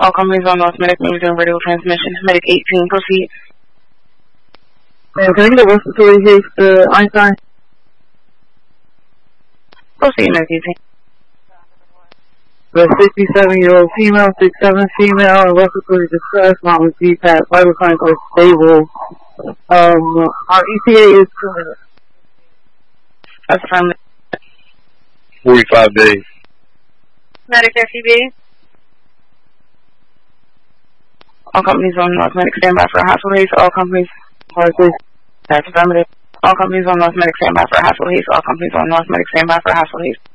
All companies on North Medic moving on radio transmission. Medic 18, proceed. Can I get a respiratory here to Einstein? Proceed, Medic 18. The 67-year-old female, 67 female, respiratory distress, not with CPAP, vital signs are stable. Our ETA is 2 minutes. That's affirmative. 45 days. Medic FCB. All companies on North Medic standby for a hospital haste. All companies. That's affirmative. All companies on North Medic standby for a hospital haste. All companies on North Medic standby for a hospital haste.